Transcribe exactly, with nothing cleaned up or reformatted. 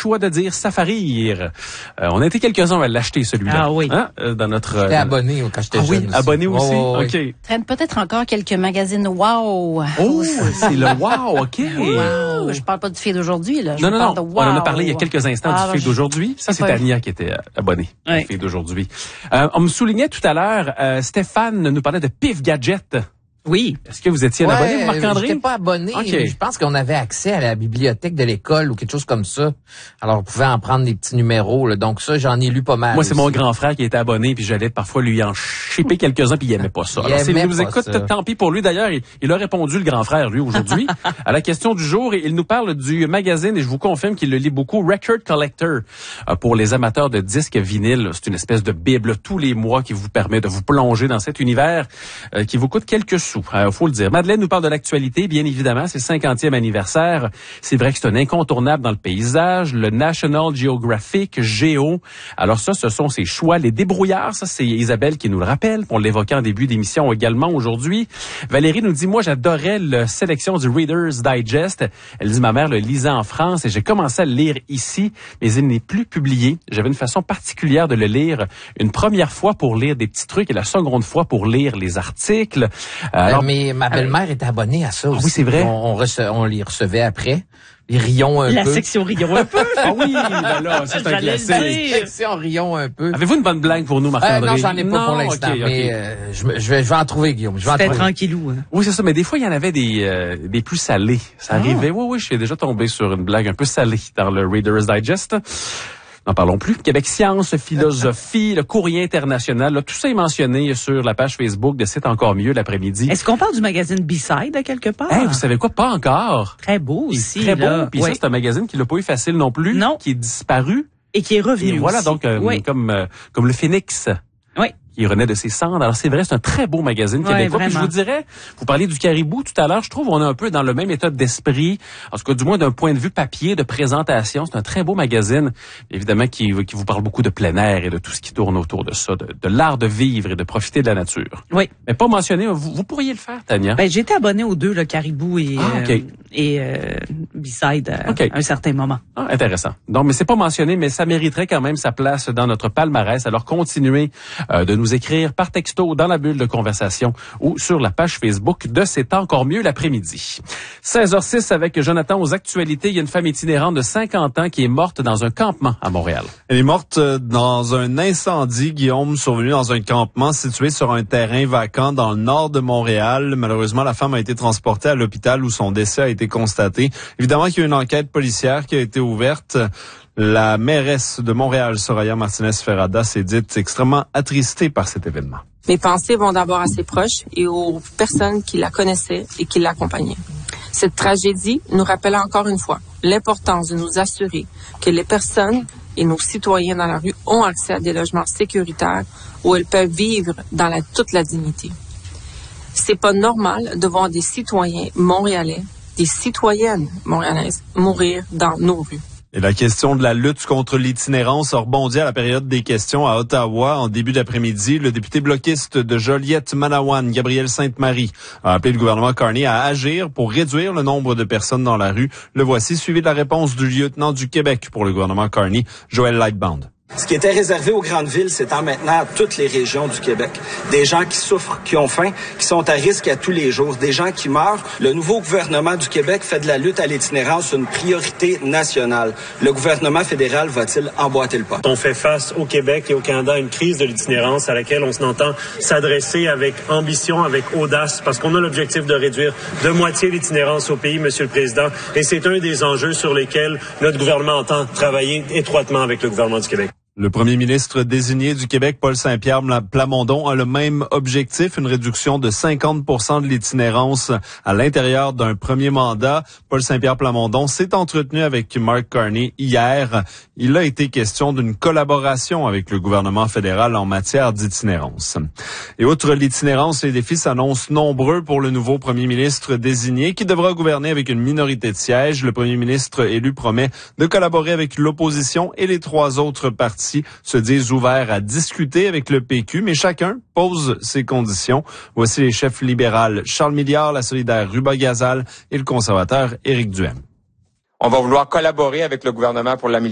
choix de dire Safarir. Euh, on a été quelques-uns à l'acheter, celui-là. Ah oui. Hein? Euh, dans notre... J'étais abonné quand j'étais ah, jeune. Oui, aussi. abonné aussi? Oh, oui. OK. Traîne peut-être encore quelques magazines Wow. Oh, c'est le Wow, OK. Wow. Je parle pas du feed d'aujourd'hui, là. Je Non, non, parle non. de Wow. On en a parlé il y a quelques instants ah, du feed d'aujourd'hui. Ça, c'est pas... Tania qui était abonnée oui. au feed d'aujourd'hui. Euh, on me soulignait tout à l'heure, euh, Stéphane nous parlait de Pif Gadget. Oui. Est-ce que vous étiez un ouais, abonné, Marc-André? J'étais pas abonné. Okay. Je pense qu'on avait accès à la bibliothèque de l'école ou quelque chose comme ça. Alors, on pouvait en prendre des petits numéros. Là. Donc ça, j'en ai lu pas mal. Moi, c'est aussi. mon grand frère qui était abonné, puis j'allais parfois lui en chipper quelques-uns, puis il aimait pas ça. Il Alors, s'il aimait nous pas écoute, ça. tant pis pour lui. D'ailleurs, il, il a répondu, le grand frère, lui, aujourd'hui, à la question du jour. Et il nous parle du magazine, et je vous confirme qu'il le lit beaucoup, Record Collector, euh, pour les amateurs de disques vinyles. C'est une espèce de bible tous les mois qui vous permet de vous plonger dans cet univers euh, qui vous coûte quelques sous. Il euh, faut le dire. Madeleine nous parle de l'actualité, bien évidemment. C'est le cinquantième anniversaire. C'est vrai que c'est un incontournable dans le paysage. Le National Geographic, Géo. Alors ça, ce sont ses choix. Les débrouillards, ça, c'est Isabelle qui nous le rappelle. On l'évoquait en début d'émission également aujourd'hui. Valérie nous dit, moi, j'adorais la sélection du Reader's Digest. Elle dit, ma mère le lisait en France et j'ai commencé à le lire ici, mais il n'est plus publié. J'avais une façon particulière de le lire. Une première fois pour lire des petits trucs et la seconde fois pour lire les articles. Alors, euh, mais ma belle-mère était abonnée à ça aussi. Ah oui, c'est vrai. On, on, rece- on les recevait après. Les rions un la peu. La section rions un peu. Ah oui, ben là, c'est un classique. La section rions un peu. Avez-vous une bonne blague pour nous, Marc-André? Euh, non, j'en ai pas non, pour l'instant, okay, okay. mais euh, je, je, vais, je vais en trouver, Guillaume. Je vais en C'était trouver. tranquillou. Hein. Oui, c'est ça, mais des fois, il y en avait des euh, des plus salés. Ça ah. arrivait. Oui, oui, je suis déjà tombé sur une blague un peu salée dans le Reader's Digest. N'en parlons plus. Québec Science, Philosophie, le Courrier international, là, tout ça est mentionné sur la page Facebook de C'est encore mieux l'après-midi. Est-ce qu'on parle du magazine B-Side à quelque part? Hey, vous savez quoi? Pas encore. Très beau aussi. Très là. beau. Puis ouais. ça, c'est un magazine qui l'a pas eu facile non plus. Non. Qui est disparu. Et qui est revenu Et voilà, aussi. donc, euh, oui. comme, euh, comme le Phénix. Oui. Qui renaît de ses cendres. Alors, c'est vrai, c'est un très beau magazine québécois. Ouais, Puis je vous dirais, vous parliez du Caribou tout à l'heure, je trouve on est un peu dans le même état d'esprit, en tout cas, du moins d'un point de vue papier, de présentation. C'est un très beau magazine, évidemment, qui, qui vous parle beaucoup de plein air et de tout ce qui tourne autour de ça, de, de l'art de vivre et de profiter de la nature. Oui. Mais pas mentionné, vous, vous pourriez le faire, Tania. Ben, j'étais abonné aux deux, le Caribou et, ah, okay. euh, et euh, B-Side à okay. un certain moment. Ah, intéressant. Donc, mais c'est pas mentionné, mais ça mériterait quand même sa place dans notre palmarès. Alors, continuez euh, de nous écrire par texto dans la bulle de conversation ou sur la page Facebook de C'est encore mieux l'après-midi. seize heures six avec Jonathan aux actualités. Il y a une femme itinérante de cinquante ans qui est morte dans un campement à Montréal. Elle est morte dans un incendie, Guillaume, survenu dans un campement situé sur un terrain vacant dans le nord de Montréal. Malheureusement, la femme a été transportée à l'hôpital où son décès a été constaté. Évidemment qu'il y a une enquête policière qui a été ouverte. La mairesse de Montréal, Soraya Martinez-Ferrada, s'est dite extrêmement attristée par cet événement. Mes pensées vont d'abord à ses proches et aux personnes qui la connaissaient et qui l'accompagnaient. Cette tragédie nous rappelle encore une fois l'importance de nous assurer que les personnes et nos citoyens dans la rue ont accès à des logements sécuritaires où elles peuvent vivre dans la, toute la dignité. C'est pas normal de voir des citoyens montréalais, des citoyennes montréalaises mourir dans nos rues. Et la question de la lutte contre l'itinérance a rebondi à la période des questions à Ottawa en début d'après-midi. Le député bloquiste de Joliette-Manawan, Gabriel Sainte-Marie, a appelé le gouvernement Carney à agir pour réduire le nombre de personnes dans la rue. Le voici, suivi de la réponse du lieutenant du Québec pour le gouvernement Carney, Joël Lightbound. Ce qui était réservé aux grandes villes s'étend maintenant à toutes les régions du Québec. Des gens qui souffrent, qui ont faim, qui sont à risque à tous les jours, des gens qui meurent. Le nouveau gouvernement du Québec fait de la lutte à l'itinérance une priorité nationale. Le gouvernement fédéral va-t-il emboîter le pas? On fait face au Québec et au Canada à une crise de l'itinérance à laquelle on s'entend s'adresser avec ambition, avec audace, parce qu'on a l'objectif de réduire de moitié l'itinérance au pays, Monsieur le Président, et c'est un des enjeux sur lesquels notre gouvernement entend travailler étroitement avec le gouvernement du Québec. Le premier ministre désigné du Québec, Paul Saint-Pierre Plamondon, a le même objectif, une réduction de cinquante pour cent de l'itinérance à l'intérieur d'un premier mandat. Paul Saint-Pierre Plamondon s'est entretenu avec Mark Carney hier. Il a été question d'une collaboration avec le gouvernement fédéral en matière d'itinérance. Et outre l'itinérance, les défis s'annoncent nombreux pour le nouveau premier ministre désigné qui devra gouverner avec une minorité de sièges. Le premier ministre élu promet de collaborer avec l'opposition et les trois autres partis se disent ouverts à discuter avec le P Q, mais chacun pose ses conditions. Voici les chefs libéraux Charles Milliard, la solidaire Ruba Gazal et le conservateur Éric Duhem. On va vouloir collaborer avec le gouvernement pour l'améliorer.